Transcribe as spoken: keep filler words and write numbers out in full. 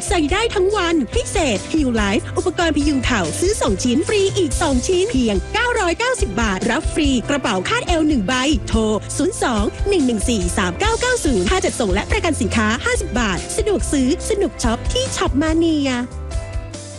ใส่ได้ทั้งวันพิเศษ Heal Life อุปกรณ์พยุงเข่าซื้อสองชิ้นฟรีอีกสองชิ้นเพียงเก้าร้อยเก้าสิบบาทรับฟรีกระเป๋าคาดเอวหนึ่งใบโทรศูนย์ สอง หนึ่ง หนึ่ง สี่ สาม เก้า เก้า ศูนย์ค่าจัดส่งและประกันสินค้าห้าสิบบาทสะดวกซื้อสนุกช็อปที่ช็อปมาเนีย